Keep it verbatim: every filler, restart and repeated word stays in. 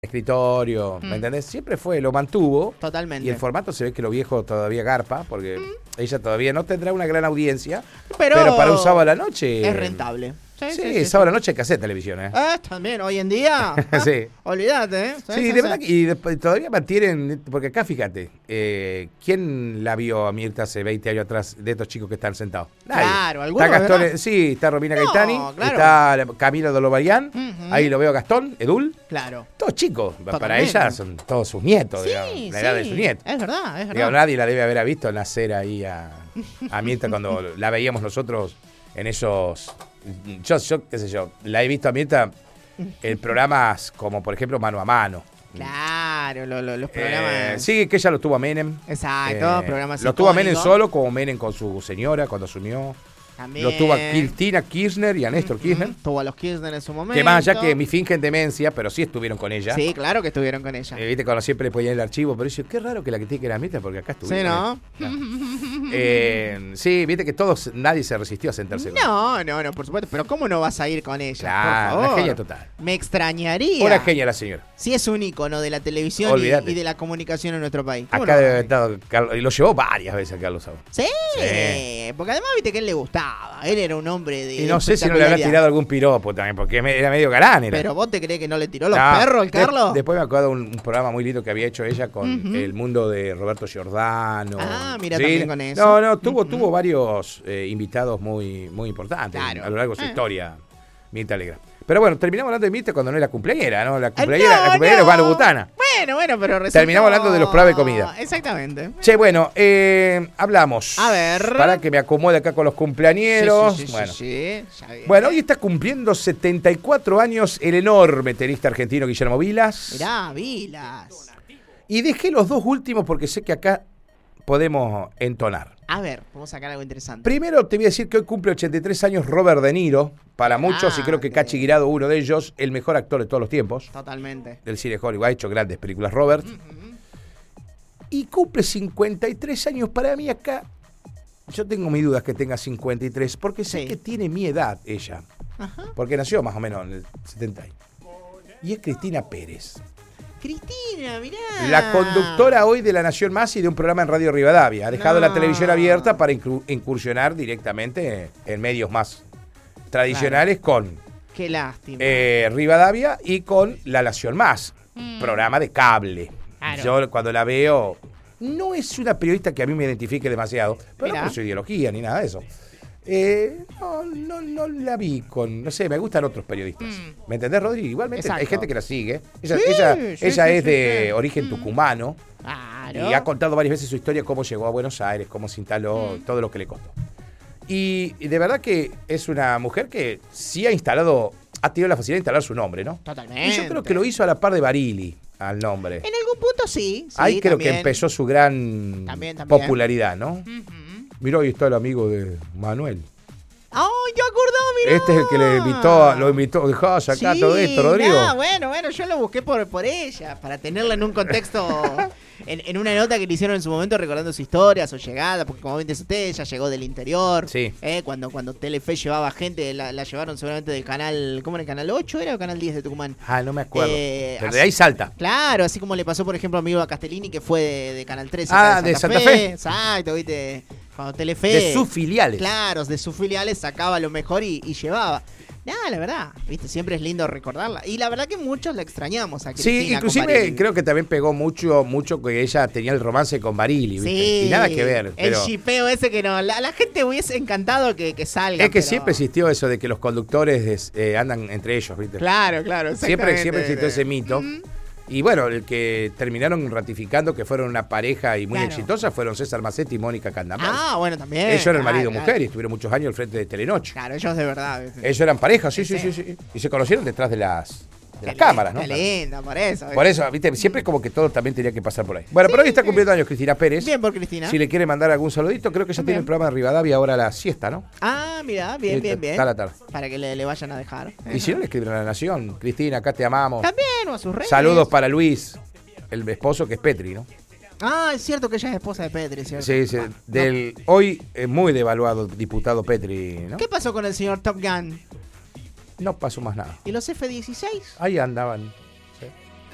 escritorio, ¿me entendés? Siempre fue, lo mantuvo. Totalmente. Y el formato se ve que lo viejo todavía garpa, porque mm. ella todavía no tendrá una gran audiencia, pero, pero para un sábado a la noche... Es rentable. Sí, sí, sí, sí sábado a la noche hay que hacer televisión, ¿eh? Ah, también, hoy en día. Ah, sí. Olvídate, ¿eh? Sí, sí, de verdad que y después, todavía mantienen, porque acá fíjate, eh, ¿quién la vio a Mirta hace veinte años atrás de estos chicos que están sentados? Nadie. Claro, algunos. Está Gastón, sí, está Romina no, Gaetani, claro. está Camilo Dolovarián, uh-huh. Ahí lo veo Gastón, Edul. Claro. Todos chicos, totalmente. Para ella son todos sus nietos, sí, digamos, la sí. edad de sus nietos. Es verdad, es verdad. Digamos, nadie la debe haber visto nacer ahí a, a Mirta cuando la veíamos nosotros en esos... Yo, yo, qué sé yo, la he visto a Mirta en programas como, por ejemplo, Mano a Mano. Claro, lo, lo, los programas... Eh, sí, que ella lo tuvo a Menem. Exacto, eh, programas Lo tuvo a Menem solo, como Menem con su señora cuando asumió. También. Lo tuvo a Cristina Kirchner y a Néstor uh-huh. Kirchner. Tuvo a los Kirchner en su momento. Que más allá que mi fingen demencia, pero sí estuvieron con ella. Sí, claro que estuvieron con ella. Eh, Viste, cuando siempre le ponían el archivo, pero yo, qué raro que la critique era Mirta, porque acá estuvieron. Sí, ¿no? ¿no? Eh, sí, viste que todos, nadie se resistió a sentarse con ella. No, no, no, por supuesto. Pero ¿cómo no vas a ir con ella? Claro, por favor. una genia total. Me extrañaría. Una genia la señora. Sí, es un ícono de la televisión y, y de la comunicación en nuestro país. Acá debe haber estado Carlos, y lo llevó varias veces a Carlos Saúl. Sí, sí, porque además viste que él le gustaba. Él era un hombre de. Y no sé si no le habrá tirado algún piropo también, porque era medio galán. Era. Pero vos te crees que no le tiró los no, perros el Carlos. De, después me acuerdo de un, un programa muy lindo que había hecho ella con uh-huh. El mundo de Roberto Giordano. Ah, mira, ¿sí? También con eso. No, no, tuvo, uh-huh. tuvo varios eh, invitados muy, muy importantes claro. a lo largo de su eh. historia, Mirta Legrand. Pero bueno, terminamos hablando de Mirta cuando no era cumpleañera, ¿no? La cumpleañera, no, la cumpleañera no. es Manu Butana. Bueno, bueno, pero resultó... Terminamos hablando de los programas de comida. Exactamente. Che, bueno, eh, hablamos. A ver. Para que me acomode acá con los cumpleañeros. Sí, sí, sí, bueno. sí, sí. Bueno, hoy está cumpliendo setenta y cuatro años el enorme tenista argentino Guillermo Vilas. Mirá, Vilas. Y dejé los dos últimos porque sé que acá podemos entonar. A ver, vamos a sacar algo interesante. Primero te voy a decir que hoy cumple ochenta y tres años Robert De Niro. Para muchos, ah, y creo que Cachi Guirado, uno de ellos, el mejor actor de todos los tiempos. Totalmente. Del cine Hollywood, ha hecho grandes películas Robert. Uh-huh. Y cumple cincuenta y tres años. Para mí acá, yo tengo mis dudas que tenga cincuenta y tres, porque sé sí. que tiene mi edad ella. Uh-huh. Porque nació más o menos en el setenta. Y es Cristina Pérez. Cristina, mirá. La conductora hoy de La Nación Más y de un programa en Radio Rivadavia. Ha dejado no. la televisión abierta para incursionar directamente en medios más tradicionales claro. con Qué lástima. Eh, Rivadavia y con La Nación Más, mm. programa de cable. Claro. Yo cuando la veo, no es una periodista que a mí me identifique demasiado, pero Mirá. no por su ideología ni nada de eso. Eh, no, no, no la vi con, no sé, me gustan otros periodistas. Mm. ¿Me entendés, Rodri? Igualmente Exacto. hay gente que la sigue. Ella, sí, ella, sí, ella sí, es sí, de sí. origen tucumano. Claro. Y ha contado varias veces su historia, cómo llegó a Buenos Aires, cómo se instaló, mm. todo lo que le costó. Y, y de verdad que es una mujer que sí ha instalado, ha tenido la facilidad de instalar su nombre, ¿no? Totalmente. Y yo creo que lo hizo a la par de Barili, al nombre. En algún punto sí. sí Ahí creo también. que empezó su gran también, también. popularidad, ¿no? Uh-huh. Mirá, hoy está el amigo de Manuel. ¡Oh, yo acordado, mirá! Este es el que le invitó, lo invitó, dejó sacar sí, todo esto, Rodrigo. No, bueno, bueno, yo lo busqué por, por ella, para tenerla en un contexto, en, en una nota que le hicieron en su momento recordando su historia, su llegada, porque como bien dice usted, ella llegó del interior. Sí. Eh, cuando, cuando Telefe llevaba gente, la, la llevaron seguramente del canal, ¿cómo era el canal ocho era o canal diez de Tucumán? Ah, no me acuerdo. Eh, Pero de ahí salta. Claro, así como le pasó, por ejemplo, a mi amigo a Castellini, que fue de, de Canal trece. Ah, de Santa, de Santa Fe. Fe. Exacto, viste. Cuando Telefe, de sus filiales. Claro, de sus filiales sacaba lo mejor y, y llevaba. Nada, la verdad, viste, siempre es lindo recordarla. Y la verdad que muchos la extrañamos a Cristina. Sí, inclusive creo que también pegó mucho, mucho que ella tenía el romance con Barili, ¿viste? Sí, y nada que ver. El shipeo ese que no, la, la gente hubiese encantado que, que salga. Es que pero... siempre existió eso de que los conductores eh, andan entre ellos, ¿viste? Claro, claro. Siempre, siempre existió ese mito. Mm-hmm. Y bueno, el que terminaron ratificando que fueron una pareja y muy claro. exitosa fueron César Macetti y Mónica Candamás. Ah, bueno, también. Ellos eran claro, marido y claro. mujer y estuvieron muchos años al frente de Telenoche. Claro, ellos de verdad. ¿Viste? Ellos eran pareja, sí, sí, sí, sí, sí. Y se conocieron detrás de las, de las cámaras, ¿no? Qué linda, por eso. ¿viste? Por eso, viste, siempre como que todo también tenía que pasar por ahí. Bueno, sí, pero hoy está cumpliendo años Cristina Pérez. Bien por Cristina. Si le quiere mandar algún saludito, creo que ya también tiene el programa de Rivadavia ahora a la siesta, ¿no? Ah, mira, bien, bien, bien. Está la tarde. Para que le, le vayan a dejar. Y si no, le escriben a La Nación. Cristina, acá te amamos. También, o a sus redes. Saludos para Luis, el esposo que es Petri, ¿no? Ah, es cierto que ella es esposa de Petri, ¿cierto? Sí, sí. Bueno, del no. hoy eh, muy devaluado diputado Petri, ¿no? ¿Qué pasó con el señor Top Gun? No pasó más nada. ¿Y los F dieciséis? Ahí andaban.